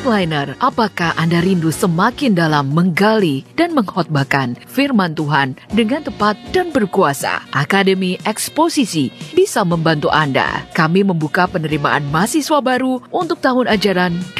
Frontliner, apakah Anda rindu semakin dalam menggali dan mengkhotbahkan firman Tuhan dengan tepat dan berkuasa? Akademi Eksposisi bisa membantu Anda. Kami membuka penerimaan mahasiswa baru untuk tahun ajaran